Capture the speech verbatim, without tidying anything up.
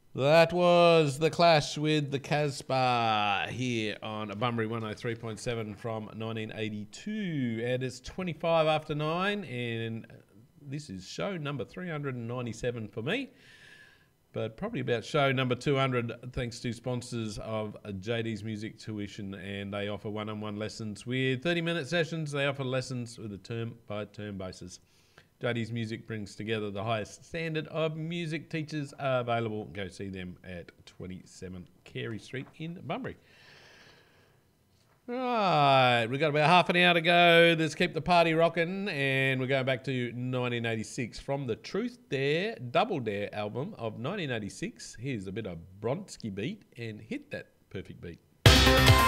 That was The Clash with the Casbah here on Bunbury one oh three point seven from nineteen eighty-two. And it's twenty-five after nine, and this is show number three hundred ninety-seven for me. But probably about show number two hundred, thanks to sponsors of J D's Music Tuition, and they offer one-on-one lessons with thirty-minute sessions. They offer lessons with a term-by-term basis. J D's Music brings together the highest standard of music. Teachers are available. Go see them at twenty-seven Carey Street in Bunbury. Right, we've got about half an hour to go. Let's keep the party rocking, and we're going back to nineteen eighty-six from the Truth Dare Double Dare album of nineteen eighty-six. Here's a bit of Bronski beat, and hit that perfect beat.